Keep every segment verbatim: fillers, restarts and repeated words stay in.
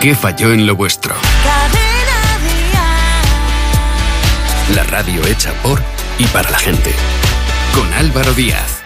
¿Qué falló en lo vuestro? La radio hecha por y para la gente. Con Álvaro Díaz.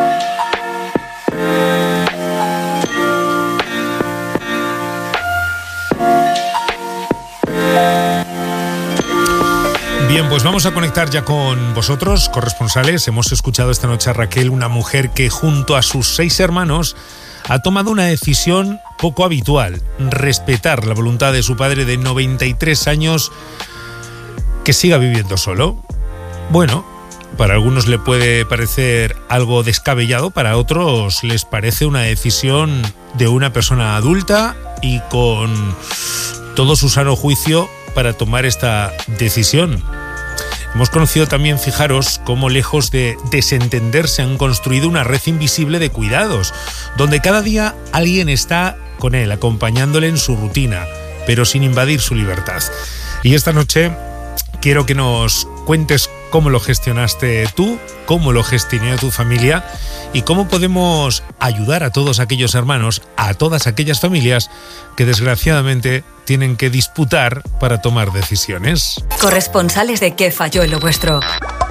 Bien, pues vamos a conectar ya con vosotros, corresponsales. Hemos escuchado esta noche a Raquel, una mujer que junto a sus seis hermanos ha tomado una decisión poco habitual: respetar la voluntad de su padre de noventa y tres años, que siga viviendo solo. Bueno, para algunos le puede parecer algo descabellado, para otros les parece una decisión de una persona adulta y con todo su sano juicio para tomar esta decisión. Hemos conocido también, fijaros, cómo lejos de desentenderse han construido una red invisible de cuidados, donde cada día alguien está con él, acompañándole en su rutina, pero sin invadir su libertad. Y esta noche quiero que nos cuentes cómo lo gestionaste tú, cómo lo gestionó tu familia y cómo podemos ayudar a todos aquellos hermanos, a todas aquellas familias que desgraciadamente tienen que disputar para tomar decisiones. Corresponsales de ¿Qué falló en lo vuestro?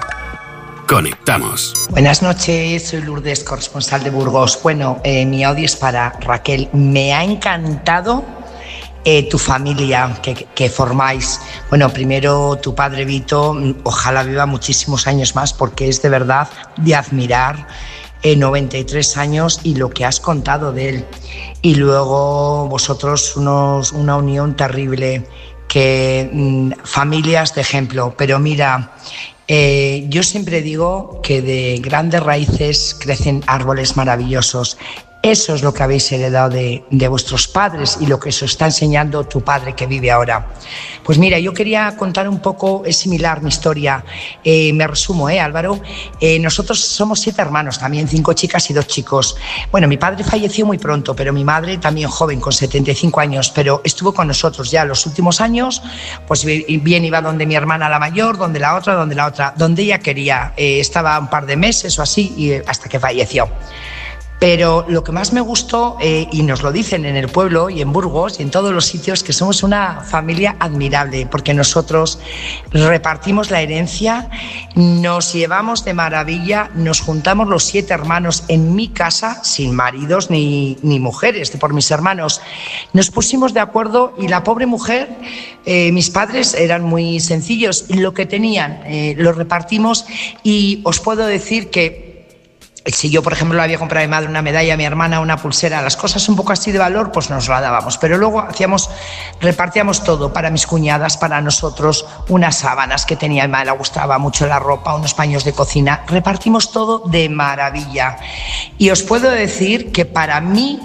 Conectamos. Buenas noches, soy Lourdes, corresponsal de Burgos. Bueno, eh, mi audio es para Raquel. Me ha encantado eh, tu familia que, que formáis. Bueno, primero tu padre Vito, ojalá viva muchísimos años más, porque es de verdad de admirar. Eh, noventa y tres años y lo que has contado de él. Y luego vosotros unos, una unión terrible, que mmm, familias de ejemplo. Pero mira, eh, yo siempre digo que de grandes raíces crecen árboles maravillosos. Eso es lo que habéis heredado de, de vuestros padres y lo que os está enseñando tu padre que vive ahora. Pues mira, yo quería contar un poco, es similar mi historia. Eh, me resumo, ¿eh, Álvaro? Eh, nosotros somos siete hermanos, también cinco chicas y dos chicos. Bueno, mi padre falleció muy pronto, pero mi madre también joven, con setenta y cinco años, pero estuvo con nosotros ya los últimos años. Pues bien iba donde mi hermana la mayor, donde la otra, donde la otra, donde ella quería. Eh, estaba un par de meses o así y hasta que falleció. Pero lo que más me gustó, eh, y nos lo dicen en el pueblo y en Burgos y en todos los sitios, que somos una familia admirable, porque nosotros repartimos la herencia, nos llevamos de maravilla, nos juntamos los siete hermanos en mi casa, sin maridos ni, ni mujeres, por mis hermanos. Nos pusimos de acuerdo y la pobre mujer, eh, mis padres eran muy sencillos, y lo que tenían eh, lo repartimos, y os puedo decir que si yo, por ejemplo, le había comprado a mi madre una medalla, a mi hermana una pulsera, las cosas un poco así de valor, pues nos la dábamos. Pero luego hacíamos, repartíamos todo, para mis cuñadas, para nosotros, unas sábanas que tenía mi madre, le gustaba mucho la ropa, unos paños de cocina, repartimos todo de maravilla. Y os puedo decir que para mí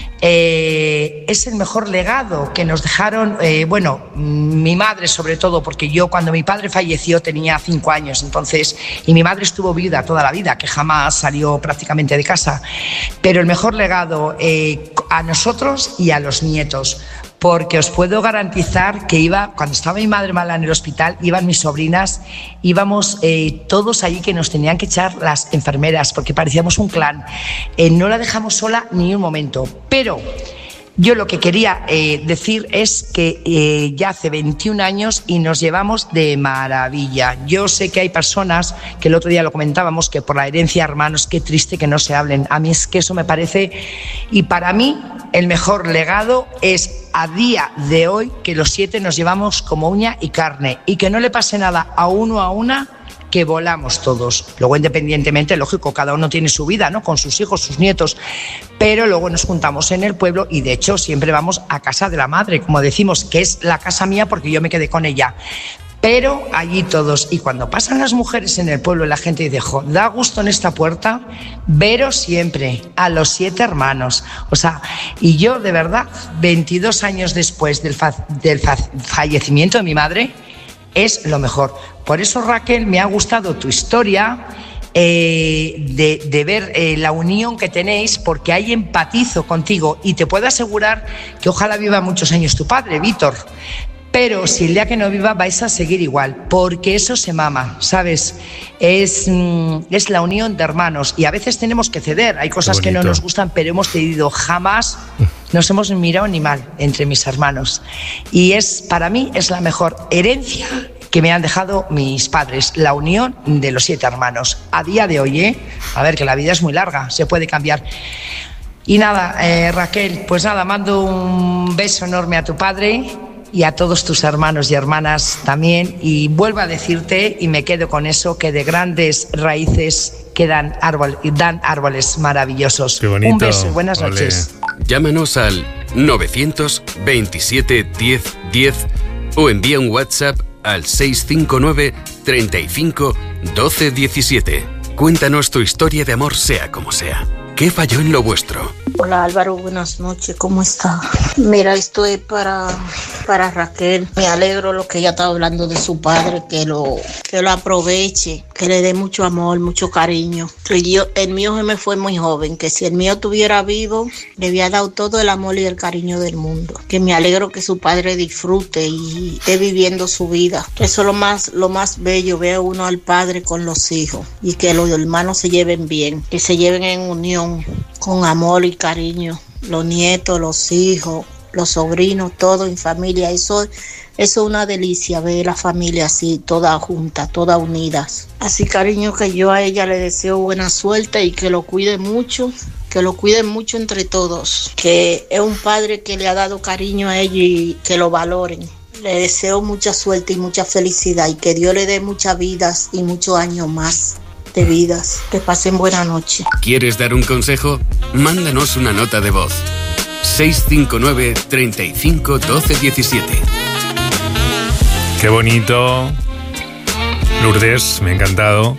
Eh, es el mejor legado que nos dejaron, eh, bueno, mi madre sobre todo, porque yo cuando mi padre falleció tenía cinco años, entonces, y mi madre estuvo viuda toda la vida, que jamás salió prácticamente de casa, pero el mejor legado eh, a nosotros y a los nietos. Porque os puedo garantizar que iba, cuando estaba mi madre mala en el hospital, iban mis sobrinas, íbamos eh, todos allí, que nos tenían que echar las enfermeras, porque parecíamos un clan. Eh, no la dejamos sola ni un momento. Pero yo lo que quería eh, decir es que eh, ya hace veintiún años y nos llevamos de maravilla. Yo sé que hay personas, que el otro día lo comentábamos, que por la herencia, hermanos, qué triste que no se hablen. A mí es que eso me parece, y para mí el mejor legado es a día de hoy que los siete nos llevamos como uña y carne, y que no le pase nada a uno a una, que volamos todos. Luego, independientemente, lógico, cada uno tiene su vida, ¿no?, con sus hijos, sus nietos, pero luego nos juntamos en el pueblo y de hecho siempre vamos a casa de la madre, como decimos, que es la casa mía porque yo me quedé con ella. Pero allí todos, y cuando pasan las mujeres en el pueblo, la gente dice, jo, da gusto en esta puerta veros siempre, a los siete hermanos. O sea, y yo de verdad, veintidós años después del, fa- del fa- fallecimiento de mi madre, es lo mejor. Por eso, Raquel, me ha gustado tu historia, eh, de, de ver eh, la unión que tenéis, porque ahí empatizo contigo y te puedo asegurar que ojalá viva muchos años tu padre, Víctor. Pero si el día que no viva vais a seguir igual, porque eso se mama, ¿sabes? Es, es la unión de hermanos y a veces tenemos que ceder. Hay cosas que no nos gustan, pero hemos cedido. Jamás nos hemos mirado ni mal entre mis hermanos. Y es, para mí, es la mejor herencia que me han dejado mis padres, la unión de los siete hermanos. A día de hoy, ¿eh? A ver, que la vida es muy larga, se puede cambiar. Y nada, eh, Raquel, pues nada, mando un beso enorme a tu padre y a todos tus hermanos y hermanas también. Y vuelvo a decirte, y me quedo con eso, que de grandes raíces quedan árbol, dan árboles maravillosos. Qué bonito. Un beso y buenas Olé. noches. Llámanos al novecientos veintisiete diez diez o envía un WhatsApp al seis cinco nueve treinta y cinco doce diecisiete. Cuéntanos tu historia de amor, sea como sea. ¿Qué falló en lo vuestro? Hola Álvaro, buenas noches, ¿cómo está? Mira, esto es para, para Raquel. Me alegro lo que ella está hablando de su padre, que lo, que lo aproveche, que le dé mucho amor, mucho cariño. Que yo, el mío se me fue muy joven, que si el mío estuviera vivo, le había dado todo el amor y el cariño del mundo. Que me alegro que su padre disfrute y esté viviendo su vida. Eso es lo más, lo más bello, veo uno al padre con los hijos y que los hermanos se lleven bien, que se lleven en unión, con amor y cariño, los nietos, los hijos, los sobrinos, todo en familia. Eso, eso es una delicia, ver la familia así, todas juntas, todas unidas. Así, cariño, que yo a ella le deseo buena suerte y que lo cuide mucho, que lo cuiden mucho entre todos, que es un padre que le ha dado cariño a ella y que lo valoren. Le deseo mucha suerte y mucha felicidad y que Dios le dé muchas vidas y muchos años más de vidas. Que pasen buena noche. ¿Quieres dar un consejo? Mándanos una nota de voz. seis cinco nueve treinta y cinco doce diecisiete. Qué bonito. Lourdes, me ha encantado.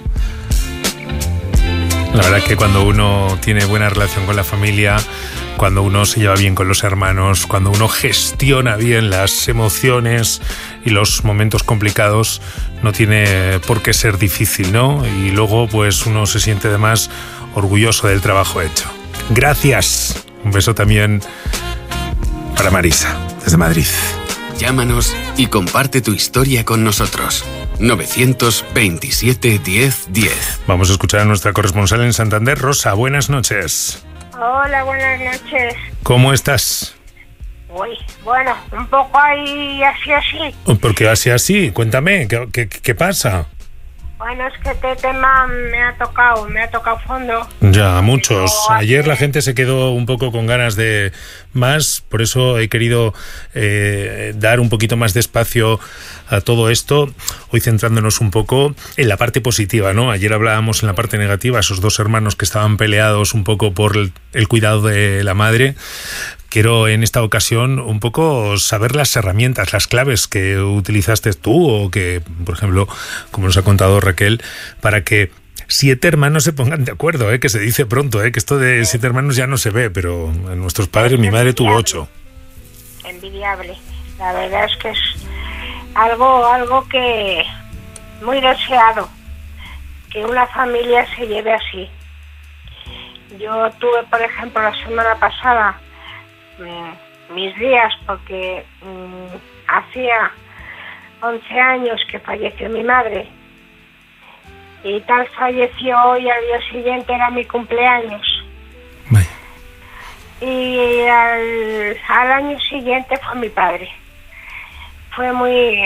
La verdad es que cuando uno tiene buena relación con la familia, cuando uno se lleva bien con los hermanos, cuando uno gestiona bien las emociones y los momentos complicados, no tiene por qué ser difícil, ¿no? Y luego pues uno se siente además orgulloso del trabajo hecho. Gracias. Un beso también para Marisa, desde Madrid. Llámanos y comparte tu historia con nosotros. novecientos veintisiete diez diez. Vamos a escuchar a nuestra corresponsal en Santander, Rosa. Buenas noches. Hola, buenas noches. ¿Cómo estás? Uy, bueno, un poco ahí así así. ¿Por qué así así? Cuéntame, ¿qué, qué, qué pasa? Bueno, es que este tema me ha tocado, me ha tocado fondo. Ya, muchos. Ayer la gente se quedó un poco con ganas de más, por eso he querido eh, dar un poquito más de espacio a todo esto, hoy centrándonos un poco en la parte positiva, ¿no? Ayer hablábamos en la parte negativa, esos dos hermanos que estaban peleados un poco por el, el cuidado de la madre. Quiero en esta ocasión un poco saber las herramientas, las claves que utilizaste tú o que, por ejemplo, como nos ha contado Raquel, para que siete hermanos se pongan de acuerdo, ¿eh? Que se dice pronto, ¿eh? Que esto de siete hermanos ya no se ve, pero en nuestros padres, mi madre tuvo ocho. Envidiable. La verdad es que es algo, algo que muy deseado, que una familia se lleve así. Yo tuve, por ejemplo, la semana pasada mis días porque mmm, hacía once años que falleció mi madre y tal falleció hoy, al día siguiente era mi cumpleaños. Vaya. Y al, al año siguiente fue mi padre. Fue muy...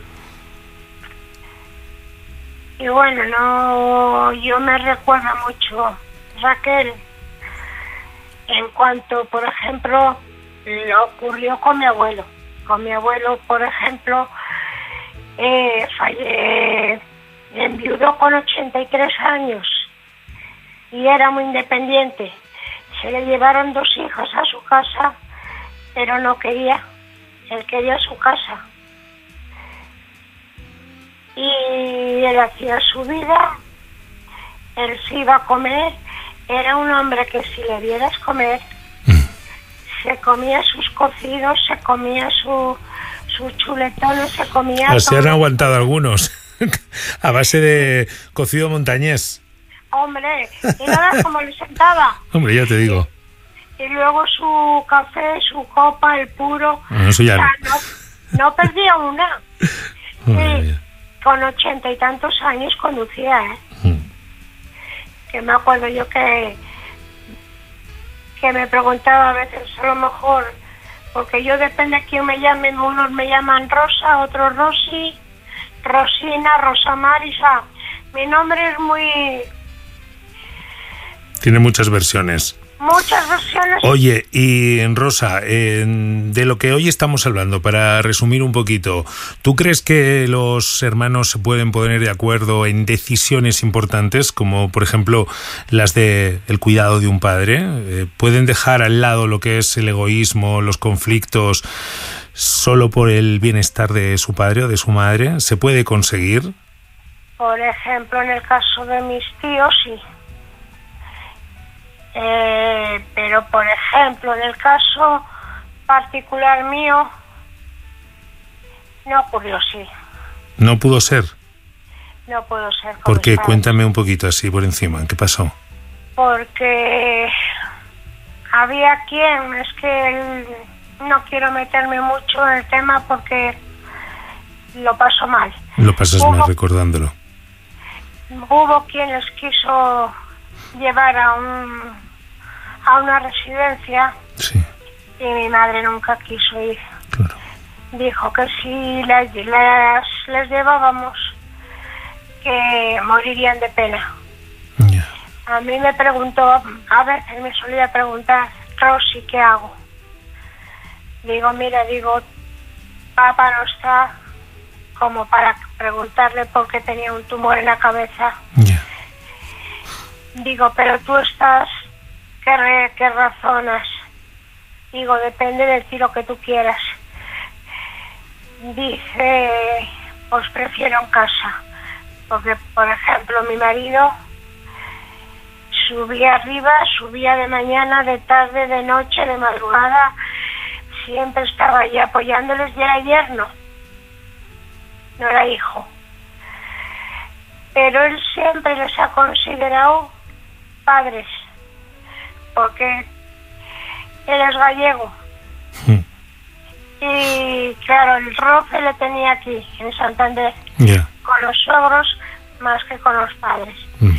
Y bueno, no, yo me recuerdo mucho, Raquel, en cuanto, por ejemplo, lo ocurrió con mi abuelo. Con mi abuelo, por ejemplo, eh, falle, enviudó con ochenta y tres años y era muy independiente. Se le llevaron dos hijos a su casa, pero no quería. Él quería su casa. Y él hacía su vida, él se iba a comer. Era un hombre que si le dieras comer, mm. se comía sus cocidos, se comía su, su chuletón, se comía... Así han aguantado algunos, a base de cocido montañés. Hombre, y nada como le sentaba. Hombre, ya te digo. Y, y luego su café, su copa, el puro. Bueno, eso ya o sea, no. No perdía una. Y con ochenta y tantos años conducía, ¿eh? Mm. Que me acuerdo yo que que me preguntaba a veces, a lo mejor, porque yo depende de quién me llame, unos me llaman Rosa, otros Rosy, Rosina, Rosa Marisa. Mi nombre es muy... Tiene muchas versiones. Muchas versiones. Oye, y Rosa, eh, de lo que hoy estamos hablando, para resumir un poquito, ¿tú crees que los hermanos se pueden poner de acuerdo en decisiones importantes, como por ejemplo las de el cuidado de un padre? Eh, ¿Pueden dejar al lado lo que es el egoísmo, los conflictos, solo por el bienestar de su padre o de su madre? ¿Se puede conseguir? Por ejemplo, en el caso de mis tíos, sí. Eh, pero, por ejemplo, en el caso particular mío, no ocurrió así. ¿No pudo ser? No pudo ser. ¿Por qué? Cuéntame un poquito así por encima. ¿Qué pasó? Porque había quien, es que el, no quiero meterme mucho en el tema porque lo paso mal. Lo pasas hubo, mal recordándolo. Hubo quien les quiso llevar a un a una residencia, sí, y mi madre nunca quiso ir. Claro. Dijo que si las, las les llevábamos, que morirían de pena. Yeah. A mí me preguntó, a veces me solía preguntar, Rosy, ¿qué hago? Digo, mira, digo, papá no está como para preguntarle por qué tenía un tumor en la cabeza. Yeah. Digo, pero tú estás, ¿qué, re, qué razonas? Digo, depende del tiro que tú quieras. Dice, pues prefiero en casa. Porque, por ejemplo, mi marido subía arriba, subía de mañana, de tarde, de noche, de madrugada. Siempre estaba allí apoyándoles y era yerno. No era hijo. Pero él siempre les ha considerado padres, porque él es gallego. Mm. Y claro, el roce le tenía aquí, en Santander, yeah, con los suegros más que con los padres. Mm.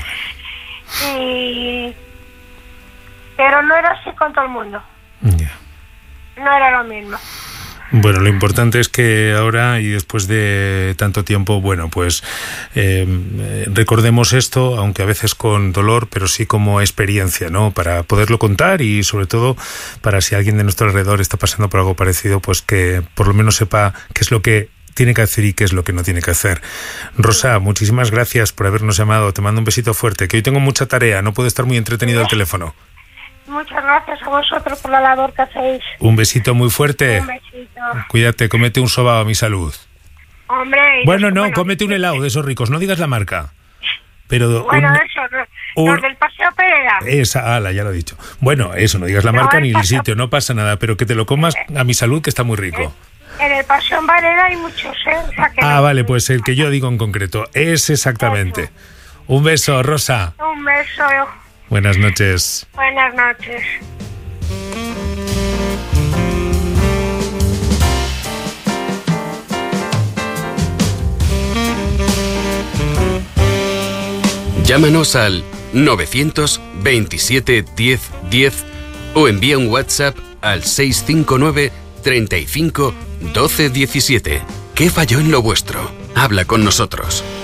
Y pero no era así con todo el mundo. Yeah. No era lo mismo. Bueno, lo importante es que ahora y después de tanto tiempo, bueno, pues eh, recordemos esto, aunque a veces con dolor, pero sí como experiencia, ¿no? Para poderlo contar y sobre todo para si alguien de nuestro alrededor está pasando por algo parecido, pues que por lo menos sepa qué es lo que tiene que hacer y qué es lo que no tiene que hacer. Rosa, muchísimas gracias por habernos llamado. Te mando un besito fuerte, que hoy tengo mucha tarea, no puedo estar muy entretenido al teléfono. Muchas gracias a vosotros por la labor que hacéis. Un besito muy fuerte. Un besito. Cuídate, cómete un sobao a mi salud. Hombre... Bueno, no, bueno, cómete un helado de esos ricos, no digas la marca. Pero bueno, un, eso, un, los del Paseo Pereda. Esa, ala, ya lo he dicho. Bueno, eso, no digas la no, marca el ni el paseo, sitio, no pasa nada, pero que te lo comas a mi salud, que está muy rico. En el Paseo Pereda hay muchos, ¿eh? O sea, que ah, no, vale, pues el que yo digo en concreto, es exactamente. Eso. Un beso, Rosa. Un beso. Buenas noches. Buenas noches. Llámanos al novecientos veintisiete diez diez o envía un WhatsApp al seis cinco nueve treinta y cinco doce diecisiete. ¿Qué falló en lo vuestro? Habla con nosotros.